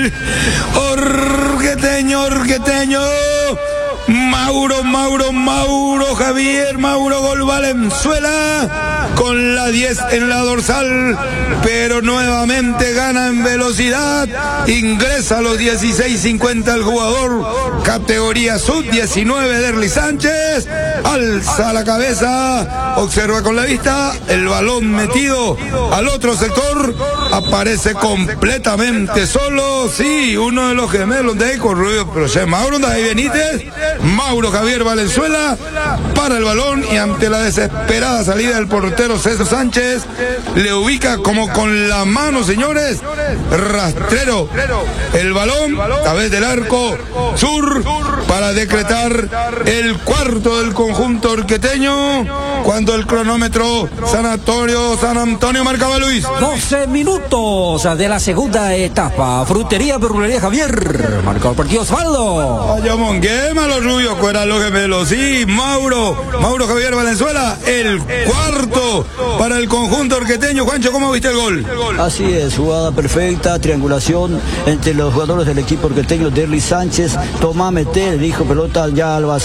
Orqueteño. Mauro Javier Gol Valenzuela con la 10 en la dorsal, pero nuevamente gana en velocidad, ingresa a los 16.50 el jugador, categoría sub-19 Derly Sánchez, alza la cabeza, observa con la vista, el balón metido al otro sector, aparece completamente solo, sí, uno de los gemelos de Eco Rubio, pero ya Mauro, ahí Benítez, Mauro Javier Valenzuela para el balón y ante la desesperada salida del portero César Sánchez le ubica como con la mano, señores, rastrero el balón a través del arco sur para decretar el cuarto del conjunto orqueteño cuando el cronómetro San Antonio marcaba Luis 12 minutos de la segunda etapa. Frutería Verdulería Javier marcó el partido Osvaldo. Vaya monguema los rubios, fuera los gemelos, sí, Mauro Javier Valenzuela, el cuarto para el conjunto orqueteño. Juancho, ¿cómo viste el gol? Así es, jugada perfecta, triangulación entre los jugadores del equipo orqueteño. Derly Sánchez, toma, meter, dijo pelota ya al vacío.